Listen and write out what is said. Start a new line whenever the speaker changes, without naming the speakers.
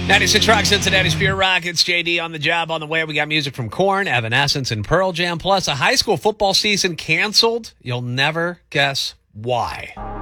96 Rock, Cincinnati's Pure Rock. It's JD on the job. On the way, we got music from Korn, Evanescence, and Pearl Jam, plus a high school football season canceled. You'll never guess why.